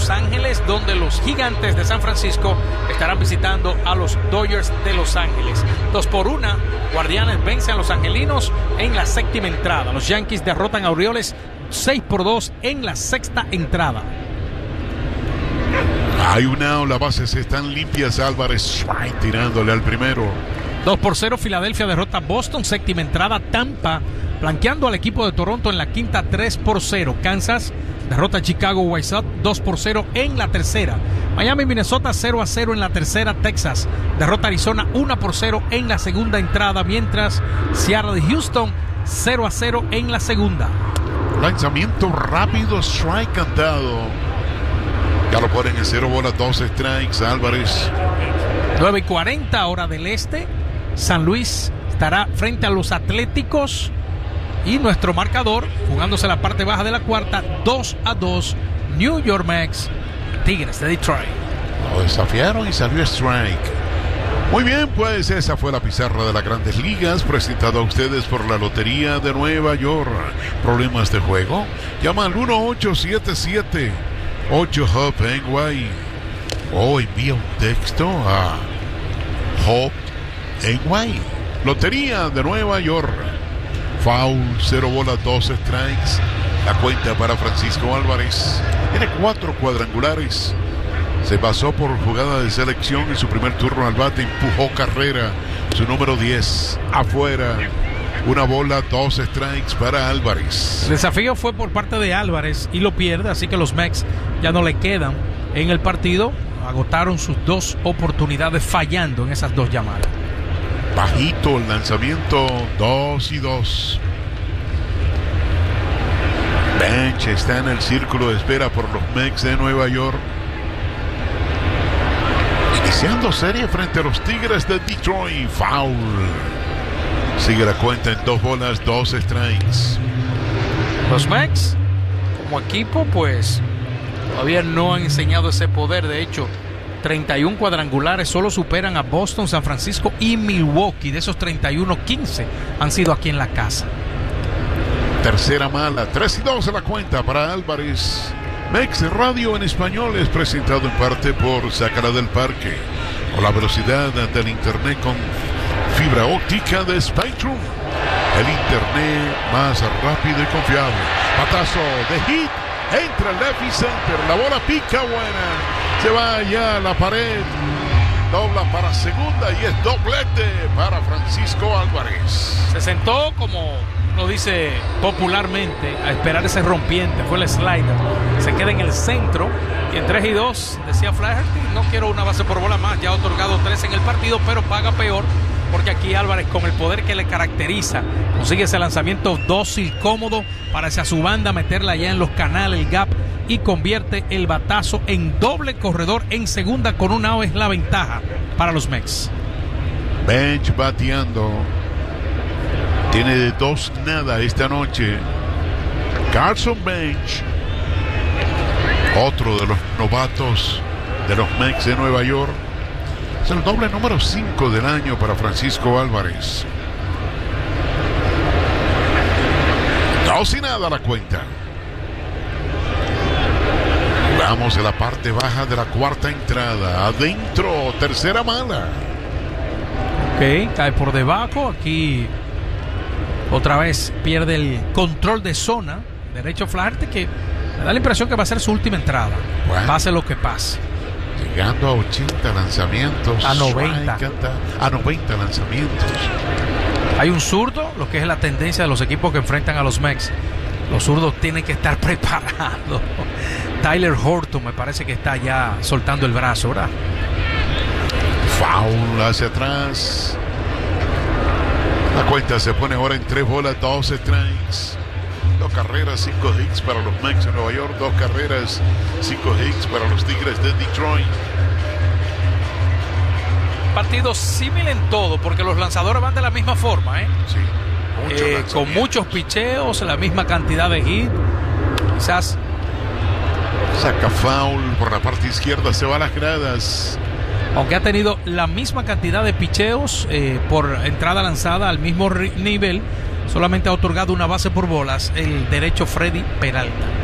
Los Ángeles, donde los Gigantes de San Francisco estarán visitando a los Dodgers de Los Ángeles. 2-1, Guardianes vence a los Angelinos en la séptima entrada. Los Yankees derrotan a Orioles 6-2 en la sexta entrada. Hay una, las bases están limpias. Álvarez tirándole al primero. 2-0, Filadelfia derrota a Boston, séptima entrada. Tampa flanqueando al equipo de Toronto en la quinta, 3-0. Kansas derrota a Chicago White Sox 2-0 en la tercera. Miami, Minnesota 0-0 en la tercera. Texas derrota a Arizona 1-0 en la segunda entrada, mientras Seattle y Houston 0-0 en la segunda. Lanzamiento rápido, strike cantado. Ya lo ponen en 0 bolas, 2 strikes. Álvarez. 9:40 hora del este. San Luis estará frente a los Atléticos. Y nuestro marcador, jugándose la parte baja de la cuarta, 2-2, New York Mets, Tigres de Detroit. Lo desafiaron y salió strike. Muy bien, pues esa fue la pizarra de las Grandes Ligas, presentada a ustedes por la Lotería de Nueva York. ¿Problemas de juego? Llama al 1877-8-HOP-NY o envía un texto a HOP-NY. Lotería de Nueva York. Foul, 0 bolas, 2 strikes. La cuenta para Francisco Álvarez. Tiene 4 cuadrangulares. Se basó por jugada de selección en su primer turno al bate. Empujó carrera. Su número 10. Afuera. 1 bola, 2 strikes para Álvarez. El desafío fue por parte de Álvarez y lo pierde. Así que los Mets ya no le quedan en el partido. Agotaron sus 2 oportunidades fallando en esas 2 llamadas. Bajito el lanzamiento, 2-2. Bench está en el círculo de espera por los Mets de Nueva York. Iniciando serie frente a los Tigres de Detroit. Foul. Sigue la cuenta en 2 bolas, 2 strikes. Los Mets, como equipo, pues todavía no han enseñado ese poder. De hecho, 31 cuadrangulares solo superan a Boston, San Francisco y Milwaukee. De esos 31, 15 han sido aquí en la casa. Tercera mala, 3-2 a la cuenta para Álvarez. Mex Radio en español es presentado en parte por Sácala del Parque, con la velocidad del internet con fibra óptica de Spectrum. El internet más rápido y confiable. Batazo de hit, entra el left center, la bola pica buena. Se va allá a la pared, dobla para segunda y es doblete para Francisco Álvarez. Se sentó, como lo dice popularmente, a esperar ese rompiente. Fue el slider. Se queda en el centro y en 3-2 decía Flaherty: no quiero una base por bola más. Ya ha otorgado 3 en el partido, pero paga peor, porque aquí Álvarez, con el poder que le caracteriza, consigue ese lanzamiento dócil, cómodo, para hacia su banda, meterla allá en los canales, el gap, y convierte el batazo en doble corredor en segunda con un out. Es la ventaja para los Mets. Bench bateando. Tiene de 2-0 esta noche. Carson Bench, otro de los novatos de los Mets de Nueva York. Es el doble número 5 del año para Francisco Álvarez. 2-0 la cuenta. Vamos a la parte baja de la cuarta entrada. Adentro, tercera mala. Ok, cae por debajo. Aquí otra vez pierde el control de zona. Derecho Flaherty, que me da la impresión que va a ser su última entrada. Bueno, pase lo que pase. Llegando a 80 lanzamientos. A 90. A 90 lanzamientos. Hay un zurdo, lo que es la tendencia de los equipos que enfrentan a los Mets. Los zurdos tienen que estar preparados. Tyler Horton me parece que está ya soltando el brazo, ¿verdad? Foul hacia atrás. La cuenta se pone ahora en 3 bolas, 2 strikes. 2 carreras, 5 hits para los Mets de Nueva York. 2 carreras, 5 hits para los Tigres de Detroit. Partido similar en todo, porque los lanzadores van de la misma forma, ¿eh? Sí. Con muchos picheos, la misma cantidad de hits. Quizás saca foul por la parte izquierda, se va a las gradas. Aunque ha tenido la misma cantidad de picheos por entrada lanzada al mismo nivel, solamente ha otorgado una base por bolas el derecho Freddy Peralta.